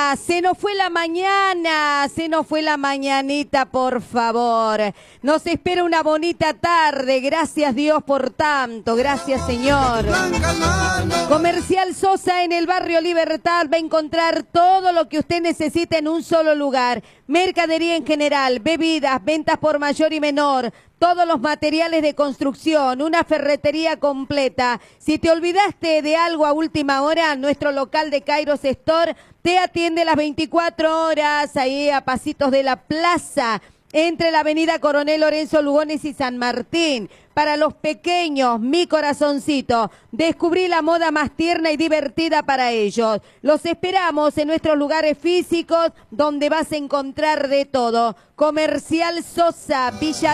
se nos fue la mañana, se nos fue la mañanita, por favor. Nos espera una bonita tarde, gracias Dios por tanto, gracias Señor. Comercial Sosa en el barrio Libertad va a encontrar todo lo que usted necesita en un solo lugar. Mercadería en general, bebidas, ventas por mayor y menor, todos los materiales de construcción, una ferretería completa. Si te olvidaste de algo a última hora, nuestro local de Kairos Store te atiende las 24 horas, ahí a pasitos de la plaza, entre la avenida Coronel Lorenzo Lugones y San Martín. Para los pequeños, mi corazoncito, descubrí la moda más tierna y divertida para ellos. Los esperamos en nuestros lugares físicos, donde vas a encontrar de todo. Comercial Sosa, Villa